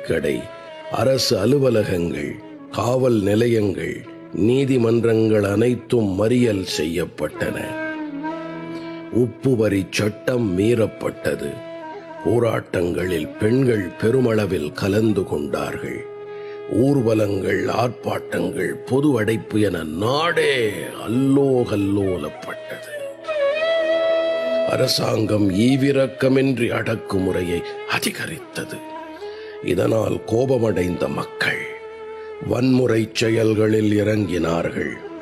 கடை, அரசு அலுவலகங்கள், காவல் நிலையங்கள், நீதிமன்றங்கள் அனைத்தும் மறியல் செய்யப்பட்டன. உப்பு வரி சட்டம் மீறப்பட்டது. போராட்டங்களில் பெண்கள் பெருமளவில் கலந்து கொண்டார்கள். ஊர்வலங்கள், ஆர்ப்பாட்டங்கள், பொது அடைப்பு என நாடே அல்லோகல்லோலப்பட்டது. அரசாங்கம் ஈவிரக்கமின்றி அடக்குமுறையை அதிகரித்தது. இதனால் கோபமடைந்த மக்கள் வன்முறை செயல்களில் இறங்கினார்கள்.